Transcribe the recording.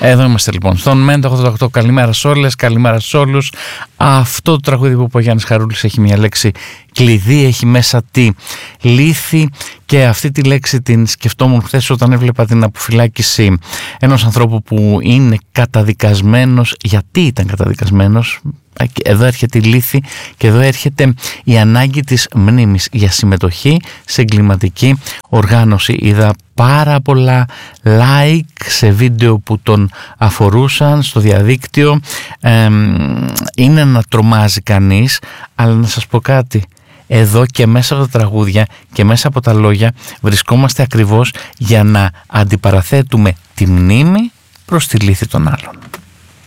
Εδώ είμαστε λοιπόν στον ΜΕΝΤΑ 88. Καλημέρα σε όλες, καλημέρα σε όλους. Αυτό το τραγούδι που είπε ο Γιάννης Χαρούλης έχει μια λέξη κλειδί, έχει μέσα τη λύθη, και αυτή τη λέξη την σκεφτόμουν χθες όταν έβλεπα την αποφυλάκηση ενός ανθρώπου που είναι καταδικασμένος. Γιατί ήταν καταδικασμένος? Εδώ έρχεται η λύθη και εδώ έρχεται η ανάγκη της μνήμης για συμμετοχή σε εγκληματική οργάνωση. Είδα πάρα πολλά like σε βίντεο που τον αφορούσαν στο διαδίκτυο. Είναι να τρομάζει κανείς, αλλά να σας πω κάτι. Εδώ και μέσα από τα τραγούδια και μέσα από τα λόγια βρισκόμαστε ακριβώς για να αντιπαραθέτουμε τη μνήμη προς τη λύθη των άλλων.